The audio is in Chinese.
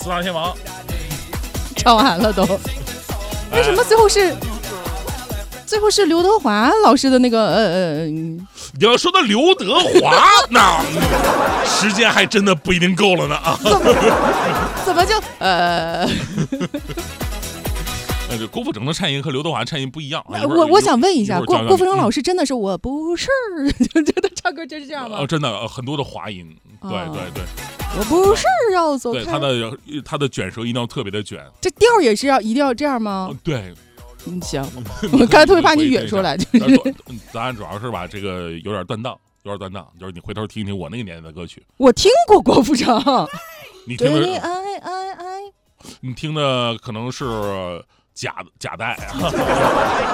四大天王唱完了都。为什么最后是刘德华老师的那个你要说到刘德华，那时间还真的不一定够了呢啊！ 怎么就这郭富城的颤音和刘德华颤音不一样啊。 我想问一下，郭富城老师师真的是我不是，真的唱歌真是这样吗？ 真的很多的滑音，对对对， 我不是要走开。 对他的卷舌一定要特别的卷， 这调也是一定要这样吗？ 对。 行，我刚才特别怕你哕出来，就是咱主要是吧，这个有点断档，就是你回头听听我那个年代的歌曲。 我听过郭富城， 你听的对你爱， 你听的可能是假带啊。